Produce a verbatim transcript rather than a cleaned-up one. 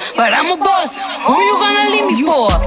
but I'm a boss. Who you gonna leave me for?